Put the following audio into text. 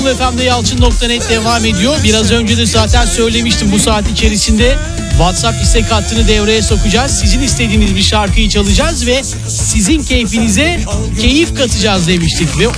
FM'de Yalçın.net devam ediyor. Biraz önce de zaten söylemiştim, bu saat içerisinde WhatsApp istek hattını devreye sokacağız. Sizin istediğiniz bir şarkıyı çalacağız ve sizin keyfinize keyif katacağız demiştik. Ve